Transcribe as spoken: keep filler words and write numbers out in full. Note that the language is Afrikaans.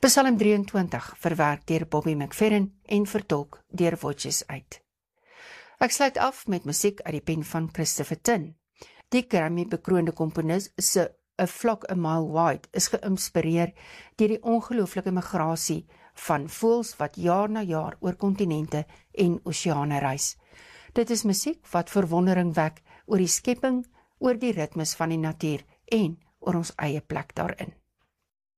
Psalm drieëntwintig, verwerk deur Bobby McFerrin en vertolk deur Wojciech uit. Ek sluit af met musiek uit die pen van Christopher Tin. Die Grammy-bekroonde komponis se A Flock a Mile Wide is geïnspireer deur die ongelooflike migrasie van voëls wat jaar na jaar oor kontinente en oseane reis. Dit is musiek wat verwondering wek oor die skepping, oor die ritmes van die natuur en oor ons eie plek daarin.